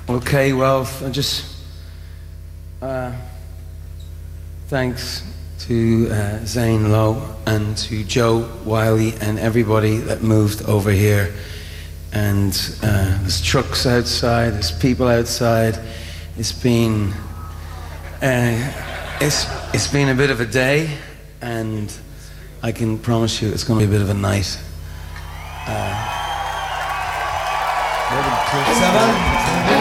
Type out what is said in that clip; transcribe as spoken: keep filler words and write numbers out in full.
Okay, well, I just uh, thanks to uh, Zane Lowe and to Joe Wiley and everybody that moved over here. And uh, there's trucks outside, there's people outside. It's been uh, it's it's been a bit of a day, and I can promise you it's going to be a bit of a night. Uh, Ça va?